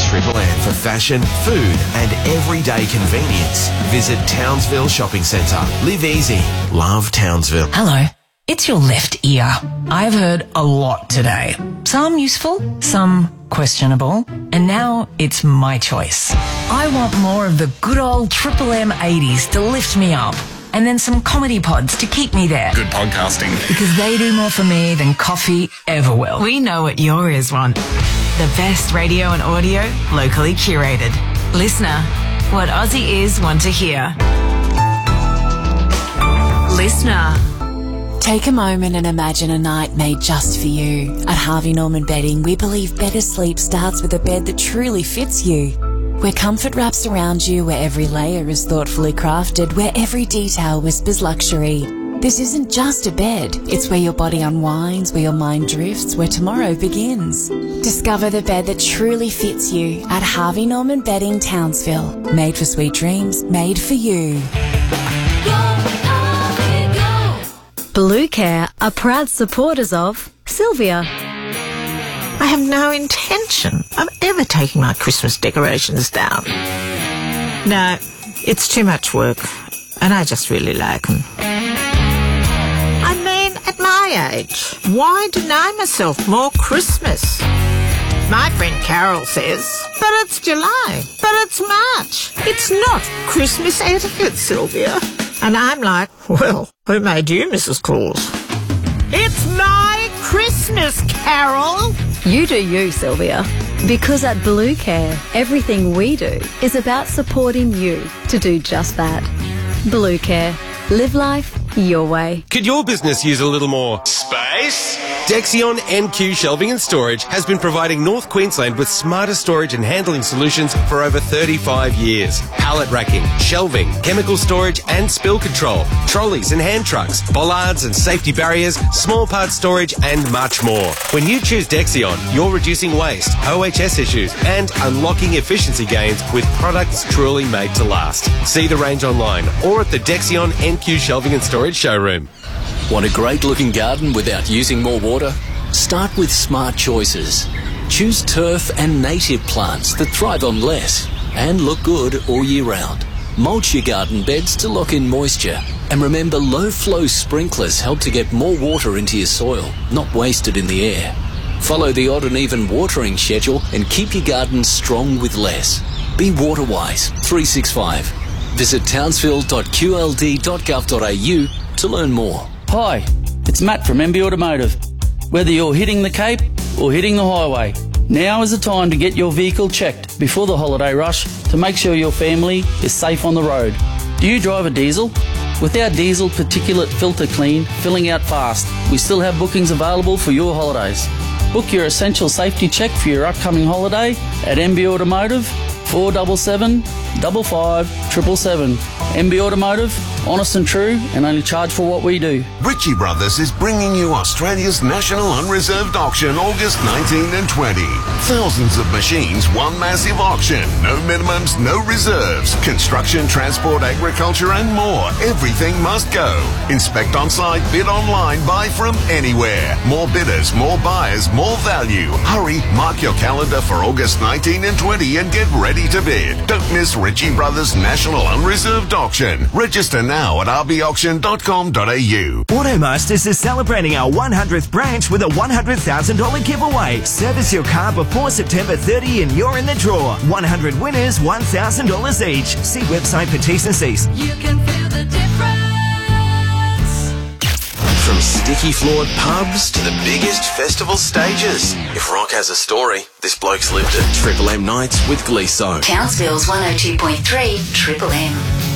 Triple M for fashion, food and everyday convenience. Visit Townsville Shopping Centre. Live easy. Love Townsville. Hello. It's your left ear. I've heard a lot today. Some useful, some questionable, and now it's my choice. I want more of the good old Triple M 80s to lift me up, and then some comedy pods to keep me there. Good podcasting. Because they do more for me than coffee ever will. We know what your ears want. The best radio and audio, locally curated. Listener, what Aussie ears want to hear. Listener. Take a moment and imagine a night made just for you. At Harvey Norman Bedding, we believe better sleep starts with a bed that truly fits you. Where comfort wraps around you, where every layer is thoughtfully crafted, where every detail whispers luxury. This isn't just a bed, it's where your body unwinds, where your mind drifts, where tomorrow begins. Discover the bed that truly fits you at Harvey Norman Bedding, Townsville. Made for sweet dreams, made for you. Blue Care are proud supporters of Sylvia. I have no intention of ever taking my Christmas decorations down. No, it's too much work, and I just really like them. I mean, at my age, why deny myself more Christmas? My friend Carol says, but it's July, but it's March. It's not Christmas etiquette, Sylvia. And I'm like, well, who made you Mrs. Claus? It's my Christmas, Carol. You do you, Sylvia. Because at Blue Care, everything we do is about supporting you to do just that. Blue Care. Live life your way. Could your business use a little more space? Dexion NQ Shelving and Storage has been providing North Queensland with smarter storage and handling solutions for over 35 years. Pallet racking, shelving, chemical storage and spill control, trolleys and hand trucks, bollards and safety barriers, small part storage and much more. When you choose Dexion, you're reducing waste, OHS issues and unlocking efficiency gains with products truly made to last. See the range online or at the Dexion NQ Shelving and Storage showroom. Want a great looking garden without using more water? Start with smart choices. Choose turf and native plants that thrive on less and look good all year round. Mulch your garden beds to lock in moisture. And remember, low flow sprinklers help to get more water into your soil, not wasted in the air. Follow the odd and even watering schedule and keep your garden strong with less. Be waterwise 365. Visit townsville.qld.gov.au to learn more. Hi, it's Matt from MB Automotive. Whether you're hitting the Cape or hitting the highway, now is the time to get your vehicle checked before the holiday rush to make sure your family is safe on the road. Do you drive a diesel? With our diesel particulate filter clean, filling out fast, we still have bookings available for your holidays. Book your essential safety check for your upcoming holiday at MB Automotive, 477 55 777. MB Automotive, honest and true, and only charge for what we do. Ritchie Brothers is bringing you Australia's National Unreserved Auction August 19 and 20. Thousands of machines, one massive auction. No minimums, no reserves. Construction, transport, agriculture and more. Everything must go. Inspect on site, bid online, buy from anywhere. More bidders, more buyers, more value. Hurry, mark your calendar for August 19 and 20 and get ready to bid. Don't miss Ritchie Brothers National Unreserved Auction. Register now at rbauction.com.au. Automasters is celebrating our 100th branch with a $100,000 giveaway. Service your car before September 30 and you're in the draw. 100 winners, $1,000 each. See website for T's and C's. You can feel the difference. From sticky floored pubs to the biggest festival stages. If rock has a story, this bloke's lived it. Triple M Nights with Gleeso. Townsville's 102.3 Triple M.